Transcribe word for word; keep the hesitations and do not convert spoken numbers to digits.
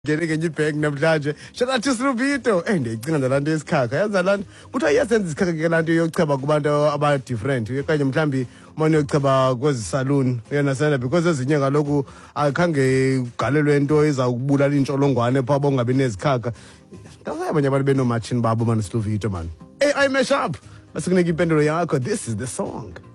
ngene ngenye ibhek namhlanje shalathi Siluvito eh ndiyicinga nalaa esikhakha yaza laa nto kuthiwa iyasenza isikhakha ke laa nto yokucheba kubantu aba-different okanye mhlawumbi umane uyocheba kwezi saloon uyonasena because ezinye kaloku akhange ugalelwe into izawubulala iintsholongwane phaa bongabi nezikhakha ndazaye abanye abantu benoomatshini babo mani Siluvito mani hey I mash up basikunike impendulo yakho. This is the song.